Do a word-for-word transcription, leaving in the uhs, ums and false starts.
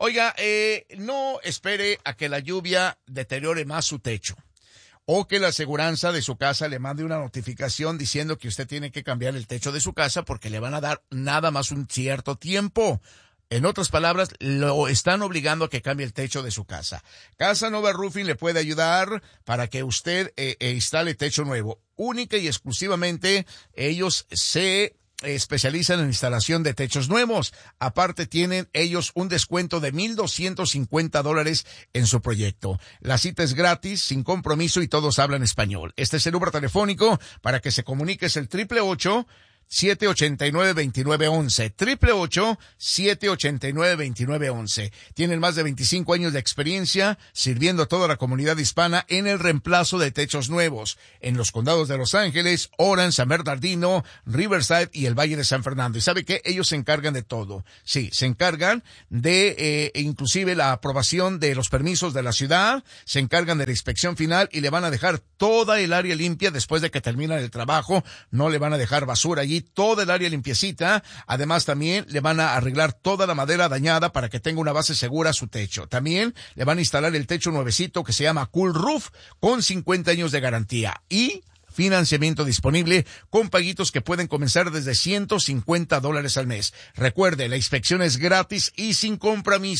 Oiga, eh, no espere a que la lluvia deteriore más su techo, o que la aseguranza de su casa le mande una notificación diciendo que usted tiene que cambiar el techo de su casa porque le van a dar nada más un cierto tiempo. En otras palabras, lo están obligando a que cambie el techo de su casa. Casa Nova Roofing le puede ayudar para que usted eh, eh, instale techo nuevo. Única y exclusivamente, ellos se especializan en instalación de techos nuevos. Aparte, tienen ellos un descuento de mil doscientos cincuenta dólares en su proyecto. La cita es gratis, sin compromiso y todos hablan español. Este es el número telefónico para que se comunique, es el triple ocho, siete ocho nueve, dos nueve uno uno, triple ocho, siete ocho nueve, dos nueve uno uno. Tienen más de veinticinco años de experiencia sirviendo a toda la comunidad hispana en el reemplazo de techos nuevos en los condados de Los Ángeles, Orange, San Bernardino, Riverside y el Valle de San Fernando. ¿Y sabe qué? Ellos se encargan de todo. Sí, se encargan de eh, inclusive la aprobación de los permisos de la ciudad, se encargan de la inspección final y le van a dejar toda el área limpia después de que terminan el trabajo. No le van a dejar basura allí, toda el área limpiecita. Además, también le van a arreglar toda la madera dañada para que tenga una base segura a su techo. También le van a instalar el techo nuevecito que se llama Cool Roof con cincuenta años de garantía y financiamiento disponible con paguitos que pueden comenzar desde ciento cincuenta dólares al mes. Recuerde, la inspección es gratis y sin compromiso.